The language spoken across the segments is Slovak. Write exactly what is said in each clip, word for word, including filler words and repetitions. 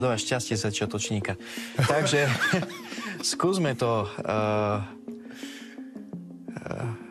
dova šťastie začiatočníka. Takže skúsme to. Uh, uh,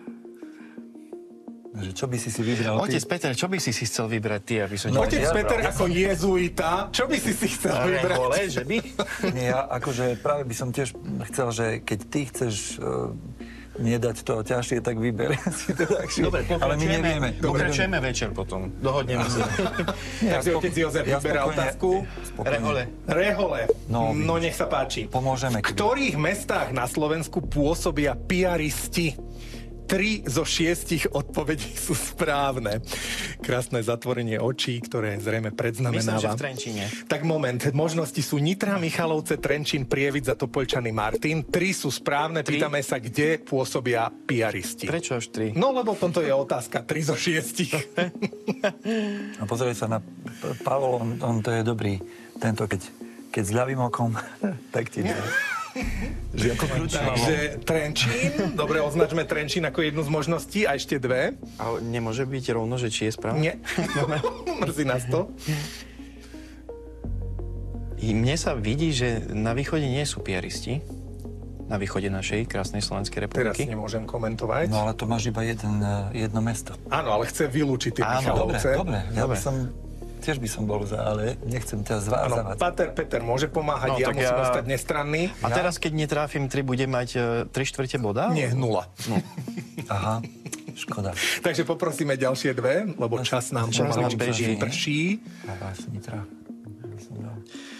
Že čo by si si vybral ty? Otec Peter, čo by si si chcel vybrať ty, aby som... No, Otec ja Peter ako jezuita, čo by si si chcel vybrať? Rehole, že by? Nie, ja akože práve by som tiež chcel, že keď ty chceš uh, nedať to ťažšie, tak vyber si to ľahšie. Dobre, ale my nevieme. Pokračujeme večer potom. Dohodneme sa. Takže otec Jozef ja vyberá otázku. Rehole. Rehole. No, No nech sa páči. Pomôžeme. V ktorých mestách na Slovensku pôsobia piaristi? Tri zo šiestich odpovedí sú správne. Krásne zatvorenie očí, ktoré zrejme predznamenáva. Myslím, že v Trenčíne. Tak moment, možnosti sú Nitra, Michalovce, Trenčín, Prievidza, Topoľčany, Martin. Tri sú správne, Tri? pýtame sa, kde pôsobia piaristi. Prečo až tri? No, lebo toto je otázka. Tri zo šiestich. A pozrieť sa na P- Pavol, on, on to je dobrý. Tento, keď, keď s ľavým okom, tak ti dá. Že ako Takže Trenčín, dobre, označme Trenčín ako jednu z možností a ešte dve. A nemôže byť rovno, že či je správne? Nie. Mrzí nás to. I mne sa vidí, že na východe nie sú piaristi. Na východe našej krásnej Slovenskej Teraz republiky. nemôžem komentovať. No ale to máš iba jeden, eh, jedno mesto. Áno, ale chce vylúčiť tie Áno, dobre, Michalovce. dobre. Ja Dobre. by som, tiež by som bol za, ale nechcem ťa Áno, zvádzavať. Pater Peter môže pomáhať, No, ja tak musím ja- ostať nestranný. A teraz, keď netráfim tri, bude mať uh, tri štvrte boda? Nie, nula. Aha, škoda. Takže poprosíme ďalšie dve, lebo čas nám Čas nám pomaličky beží. prší. A vás Nitra. by som dal.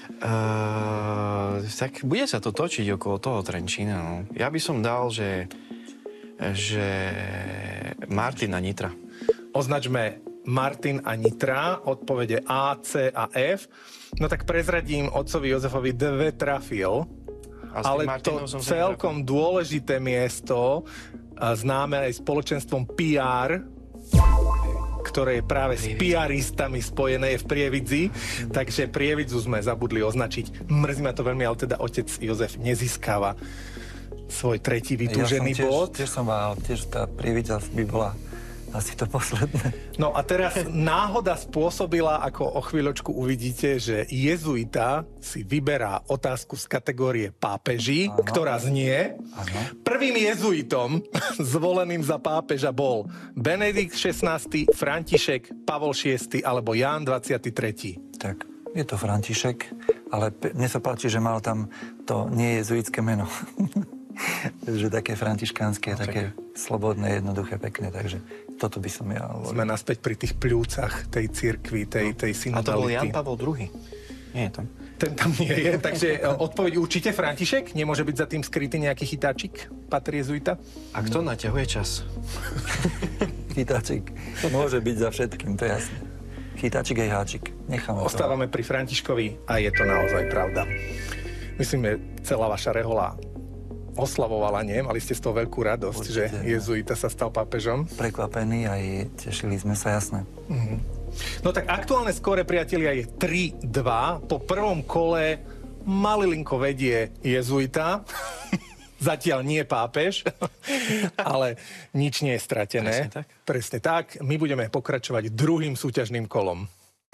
Uh, tak bude sa to točiť okolo toho Trenčína. No. Ja by som dal, že, že Martin a Nitra. Označme Martin a Nitra, odpovede A, C a F. No tak prezradím otcovi Jozefovi, dve trafil, A s tým ale Martinom to som sa celkom dôležité miesto, a známe aj spoločenstvom pé er, ktoré je práve s piaristami spojené, je v Prievidzi, takže Prievidzu sme zabudli označiť. Mrzí ma to veľmi, ale teda otec Jozef nezískava svoj tretí vytúžený ja som tiež, bod. Tiež som mal, tiež tá Prievidza by bola asi to posledné. No a teraz náhoda spôsobila, ako o chvíľočku uvidíte, že jezuita si vyberá otázku z kategórie pápeži, Áno. ktorá znie. Áno. Prvým jezuitom zvoleným za pápeža bol Benedikt šestnásty, František, Pavol šiesty alebo Ján dvadsiaty tretí. Tak, je to František, ale pe- mne sa páči, že mal tam to nie jezuitské meno. Že také františkánske, No, také slobodné, jednoduché, pekné, takže toto by som ja volil. Sme naspäť pri tých pľúcach tej cirkvi, tej, tej A to bol synodality. Jan Pavol druhý. Nie je tam. Ten tam nie je, takže e, odpoveď určite František. Nemôže byť za tým skrytý nejaký chytáčik, pater jezuita? A kto naťahuje čas? Chytáčik môže byť za všetkým, to je jasné. Chytáčik aj háčik. Necháme to. Ostávame pri Františkovi a je to naozaj pravda. Myslím, že celá vaša rehola oslavovala, nie? Mali ste z toho veľkú radosť, Určite, že no. jezuita sa stal pápežom. Prekvapení aj tešili sme sa, jasné. No tak aktuálne skóre, priatelia, je tri dva. Po prvom kole malilinko vedie jezuita. Zatiaľ nie pápež, ale nič nie je stratené. Presne tak. Presne tak. My budeme pokračovať druhým súťažným kolom.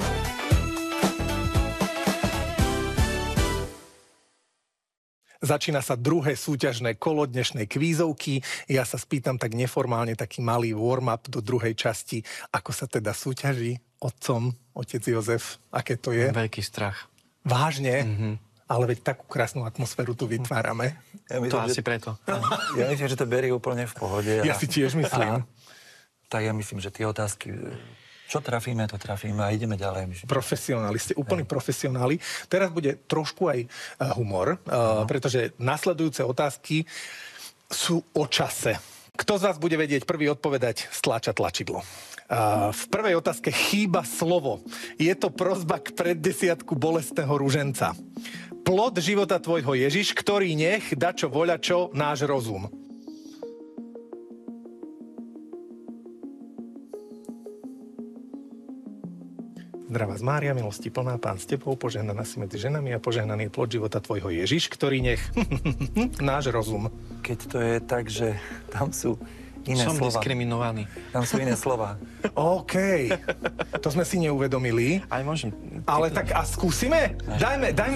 Začína sa druhé súťažné kolo dnešnej kvízovky. Ja sa spýtam tak neformálne, taký malý warm-up do druhej časti, ako sa teda súťaží otcom, otec Jozef, aké to je. Veľký strach. Vážne? Mm-hmm. Ale veď takú krásnu atmosféru tu vytvárame. Ja To asi preto. Ja myslím, že to berie úplne v pohode. Ja si tiež myslím. A, tak ja myslím, že tie otázky, čo trafíme, to trafíme a ideme ďalej. Myslím. Profesionáli, ste úplní profesionáli. Teraz bude trošku aj uh, humor, uh, pretože nasledujúce otázky sú o čase. Kto z vás bude vedieť prvý odpovedať, stláča tlačidlo. Uh, v prvej otázke chýba slovo. Je to prosba k preddesiatku bolestného ruženca. Plod života tvojho Ježiš, ktorý nech da čo voľa čo náš rozum. Zdravá z Mária, milosti plná, Pán s tebou, požehnaná si medzi ženami a požehnaný je plod života tvojho Ježiš, ktorý nech náš rozum. Keď to je tak, že tam sú iné Som slova. diskriminovaný. Tam sú iné slova. OK. To sme si neuvedomili. Aj môžem... Ale tak a skúsime? Dajme, dajme